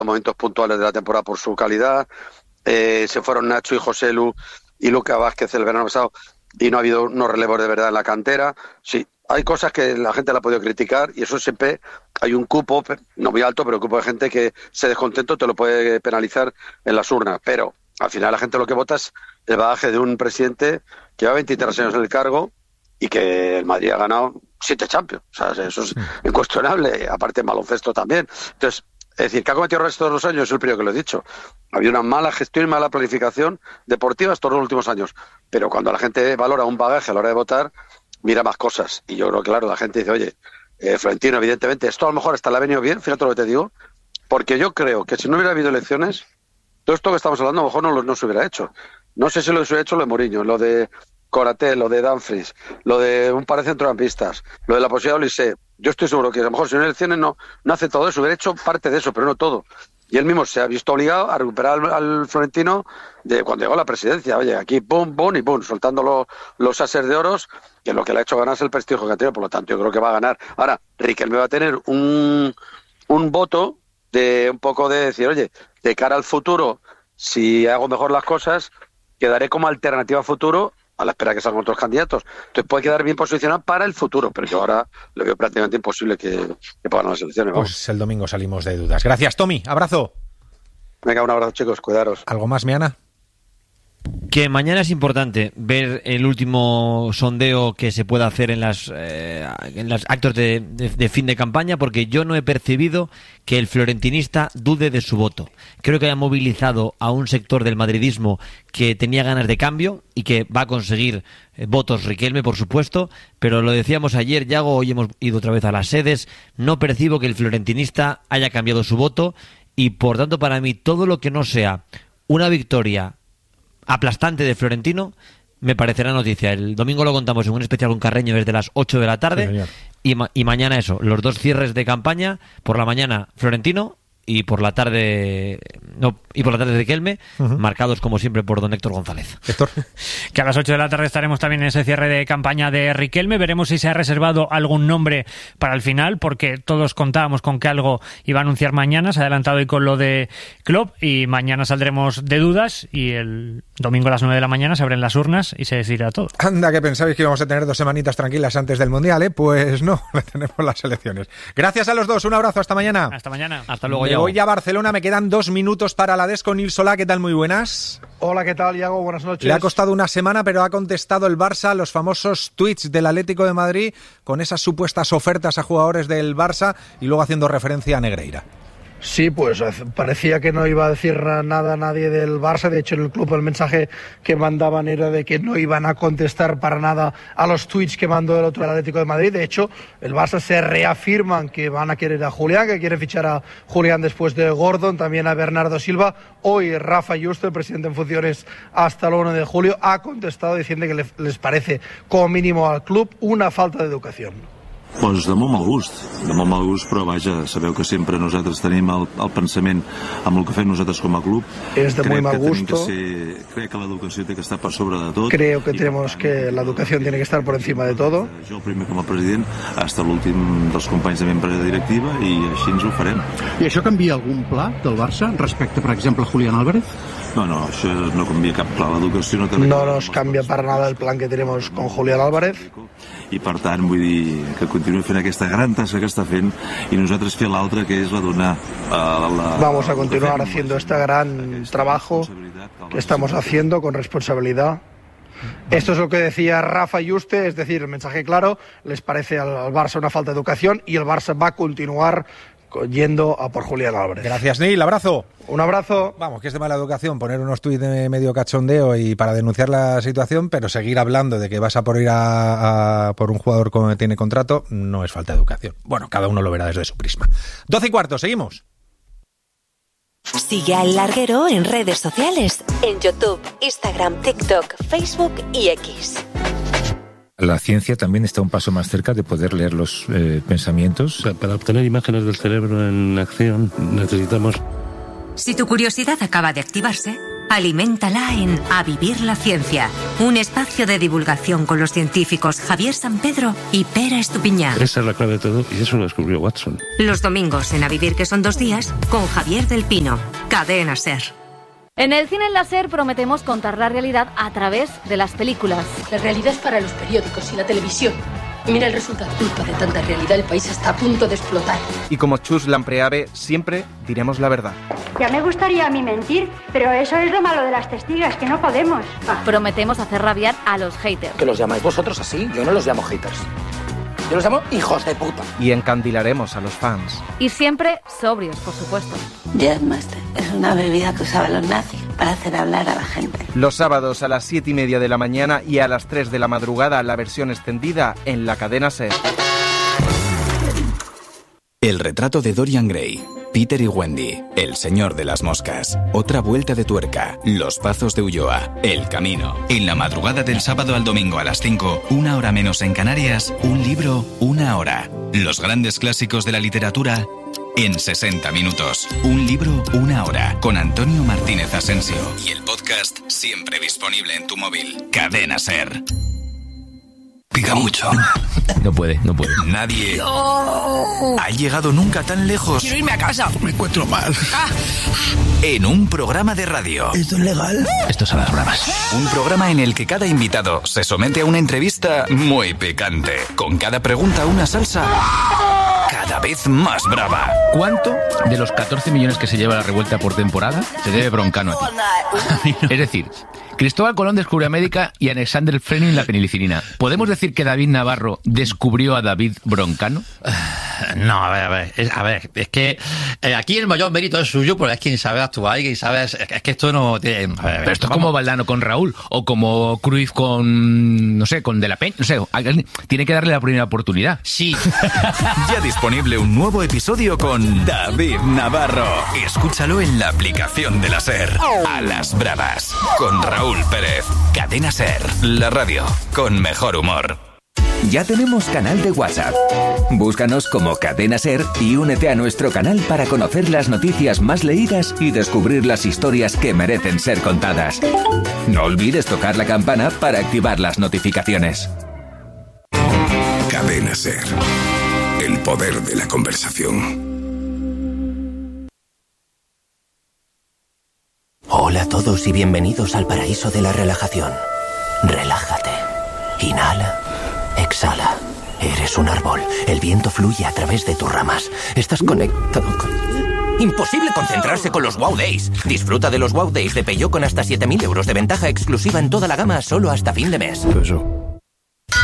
momentos puntuales de la temporada por su calidad. Se fueron Nacho y José Lu y Luca Vázquez el verano pasado y no ha habido unos relevos de verdad en la cantera. Sí, hay cosas que la gente la ha podido criticar y eso siempre hay un cupo, no muy alto, pero un cupo de gente que se descontento te lo puede penalizar en las urnas. Pero al final la gente lo que vota es el bagaje de un presidente que lleva 23 años en el cargo y que el Madrid ha ganado 7 Champions. O sea, eso es incuestionable, aparte en baloncesto también. Entonces, es decir, que ha cometido errores todos los años, es el primero que lo he dicho. Había una mala gestión y mala planificación deportiva todos los últimos años. Pero cuando la gente valora un bagaje a la hora de votar, mira más cosas. Y yo creo que, claro, la gente dice, oye, Florentino, evidentemente, esto a lo mejor hasta le ha venido bien, fíjate lo que te digo, porque yo creo que si no hubiera habido elecciones, todo esto que estamos hablando a lo mejor no se hubiera hecho. No sé si lo hubiera hecho lo de Mourinho, lo de Koraté, lo de Dumfries, lo de un par de centrocampistas, lo de la posibilidad de Olise. Yo estoy seguro que a lo mejor si no hay elecciones no hace todo eso, hubiera hecho parte de eso, pero no todo. Y él mismo se ha visto obligado a recuperar al Florentino de cuando llegó a la presidencia. Oye, aquí pum, pum y pum, soltando los ases de oros, que lo que le ha hecho ganar es el prestigio que ha tenido, por lo tanto yo creo que va a ganar. Ahora, Riquelme va a tener un voto de un poco de decir, oye, de cara al futuro, si hago mejor las cosas, quedaré como alternativa a futuro a la espera que salgan otros candidatos. Entonces puede quedar bien posicionado para el futuro, pero yo ahora lo veo prácticamente imposible que puedan las elecciones. Vamos. Pues el domingo salimos de dudas. Gracias, Tommy. Abrazo. Venga, un abrazo, chicos. Cuidaros. ¿Algo más, Miana? Que mañana es importante ver el último sondeo que se pueda hacer en los actos de fin de campaña, porque yo no he percibido que el florentinista dude de su voto. Creo que ha movilizado a un sector del madridismo que tenía ganas de cambio y que va a conseguir votos. Riquelme, por supuesto, pero lo decíamos ayer, Yago, hoy hemos ido otra vez a las sedes, no percibo que el florentinista haya cambiado su voto y, por tanto, para mí, todo lo que no sea una victoria aplastante de Florentino me parecerá noticia. El domingo lo contamos en un especial con Carreño desde las 8 de la tarde, sí, y mañana eso, los dos cierres de campaña, por la mañana Florentino y por la tarde Riquelme, marcados como siempre por don Héctor González. Héctor. Que a las 8 de la tarde estaremos también en ese cierre de campaña de Riquelme. Veremos si se ha reservado algún nombre para el final, porque todos contábamos con que algo iba a anunciar mañana. Se ha adelantado hoy con lo de Klopp y mañana saldremos de dudas y el domingo a las 9 de la mañana se abren las urnas y se decidirá todo. Anda, que pensabais que íbamos a tener 2 semanitas tranquilas antes del Mundial, ¿eh? Pues no, tenemos las elecciones. Gracias a los dos, un abrazo, hasta mañana. Hasta mañana. Hasta luego, Me voy a Barcelona, me quedan 2 minutos para la Desco. Nil Solá, ¿qué tal? Muy buenas. Hola, ¿qué tal, Iago? Buenas noches. Le ha costado una semana, pero ha contestado el Barça a los famosos tweets del Atlético de Madrid con esas supuestas ofertas a jugadores del Barça y luego haciendo referencia a Negreira. Sí, pues parecía que no iba a decir nada a nadie del Barça. De hecho, en el club el mensaje que mandaban era de que no iban a contestar para nada a los tweets que mandó el otro Atlético de Madrid. De hecho, el Barça se reafirman que van a querer a Julián, que quieren fichar a Julián después de Gordon, también a Bernardo Silva. Hoy Rafa Yuste, el presidente en funciones hasta el 1 de julio, ha contestado diciendo que les parece como mínimo al club una falta de educación. Doncs de molt mal gust, però vaja, sabeu que sempre nosaltres tenim el pensament amb el que fem nosaltres com a club. Es de muy mal gusto. Crec que l'educació té que estar per sobre de tot. Creo que tenemos que la educación tiene que estar por encima de todo. Jo el primer com a president, hasta l'últim dels companys de membre directiva i així ens ho farem. I això canvia algun pla del Barça respecte, per exemple, a Julián Álvarez? No, això no canvia cap pla. L'educació no té... No nos cambia para nada el plan que tenemos con Julián Álvarez. I per tant vull dir que continuï fent aquesta gran tasca que està fent i nosaltres fer l'altra, que és la donar Vamos a continuar haciendo este gran trabajo que estamos haciendo con responsabilidad. Esto es lo que decía Rafa Yuste, es decir, el mensaje claro, les parece al Barça una falta de educación y el Barça va a continuar yendo a por Julián Álvarez. Gracias, Neil. Abrazo. Un abrazo. Vamos, que es de mala educación poner unos tuits de medio cachondeo y para denunciar la situación, pero seguir hablando de que vas a por ir a por un jugador que tiene contrato no es falta de educación. Bueno, cada uno lo verá desde su prisma. 12:15, seguimos. Sigue a El Larguero en redes sociales, en YouTube, Instagram, TikTok, Facebook y X. La ciencia también está un paso más cerca de poder leer los pensamientos. O sea, para obtener imágenes del cerebro en acción necesitamos... Si tu curiosidad acaba de activarse, Aliméntala en A Vivir la Ciencia, un espacio de divulgación con los científicos Javier Sampedro y Pera Estupiñán. Esa es la clave de todo y eso lo descubrió Watson. Los domingos en A Vivir, que son 2 días, con Javier del Pino. Cadena SER. En el cine láser prometemos contar la realidad a través de las películas. La realidad es para los periódicos y la televisión. Y mira el resultado. Culpa de tanta realidad, el país está a punto de explotar. Y como Chus Lampreave, siempre diremos la verdad. Ya me gustaría a mí mentir, pero eso es lo malo de las testigas, que no podemos. Prometemos hacer rabiar a los haters. ¿Que los llamáis vosotros así? Yo no los llamo haters. Yo los llamo hijos de puta. Y encandilaremos a los fans. Y siempre sobrios, por supuesto. Jazzmaster es una bebida que usaban los nazis para hacer hablar a la gente. Los sábados a las 7:30 de la mañana y a las 3 de la madrugada la versión extendida en la cadena SER. El retrato de Dorian Gray, Peter y Wendy, El señor de las moscas, Otra vuelta de tuerca, Los pazos de Ulloa, El camino. En la madrugada del sábado al domingo a las 5, 1 hora menos en Canarias, un libro, 1 hora. Los grandes clásicos de la literatura en 60 minutos. Un libro, 1 hora. Con Antonio Martínez Asensio. Y el podcast siempre disponible en tu móvil. Cadena SER. Pica mucho. No puede. Nadie ha llegado nunca tan lejos. Quiero irme a casa. Me encuentro mal. En un programa de radio. ¿Esto es legal? Estos son las bravas. Un programa en el que cada invitado se somete a una entrevista muy picante. Con cada pregunta una salsa cada vez más brava. ¿Cuánto de los 14 millones que se lleva la revuelta por temporada se debe Broncano a ti? Es decir, Cristóbal Colón descubrió América y Alexander Fleming la penicilina. ¿Podemos decir que David Navarro descubrió a David Broncano? No, a ver, es que aquí el mayor mérito es suyo, porque es quien sabe actuar y quien sabe, es que esto no tiene... Pero esto es como Valdano con Raúl, o como Cruyff con, no sé, con De la Peña, no sé, tiene que darle la primera oportunidad. Sí. Ya disponible un nuevo episodio con David Navarro. Escúchalo en la aplicación de la SER. A las bravas, con Raúl Pérez. Cadena SER, la radio con mejor humor. Ya tenemos canal de WhatsApp. Búscanos como Cadena SER y únete a nuestro canal para conocer las noticias más leídas y descubrir las historias que merecen ser contadas. No olvides tocar la campana para activar las notificaciones. Cadena SER. El poder de la conversación. Hola a todos y bienvenidos al paraíso de la relajación. Relájate. Inhala. Exhala. Eres un árbol. El viento fluye a través de tus ramas. Estás conectado con... Imposible concentrarse con los Wow Days. Disfruta de los Wow Days de Peugeot con hasta 7.000 euros de ventaja exclusiva en toda la gama solo hasta fin de mes. Eso.